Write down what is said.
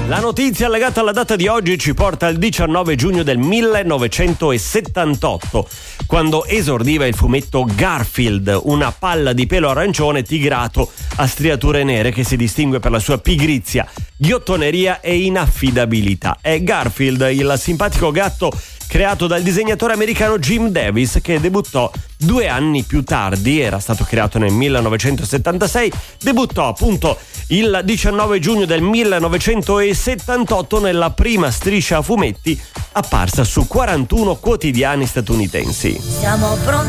La notizia legata alla data di oggi ci porta al 19 giugno del 1978, quando esordiva il fumetto Garfield, una palla di pelo arancione tigrato a striature nere che si distingue per la sua pigrizia, ghiottoneria e inaffidabilità. È Garfield, il simpatico gatto creato dal disegnatore americano Jim Davis, che debuttò 2 anni più tardi, era stato creato nel 1976, debuttò appunto il 19 giugno del 1978 nella prima striscia a fumetti apparsa su 41 quotidiani statunitensi. Siamo pronti.